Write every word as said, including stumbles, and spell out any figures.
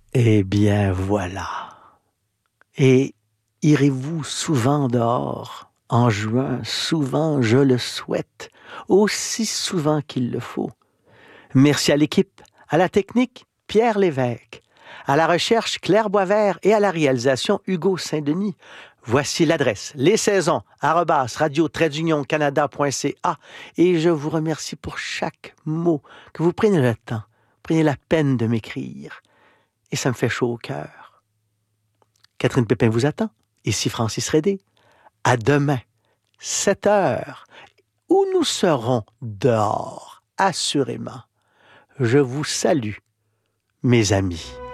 Eh bien voilà. Et irez-vous souvent dehors, en juin, souvent je le souhaite, aussi souvent qu'il le faut. Merci à l'équipe, à la technique, Pierre Lévesque, à la recherche, Claire Boisvert et à la réalisation, Hugo Saint-Denis. Voici l'adresse, les saisons, arrobas, radio-canada.ca et je vous remercie pour chaque mot que vous prenez le temps, prenez la peine de m'écrire. Et ça me fait chaud au cœur. Catherine Pépin vous attend. Ici Francis Rédé. À demain, sept heures, où nous serons dehors, assurément. Je vous salue, mes amis.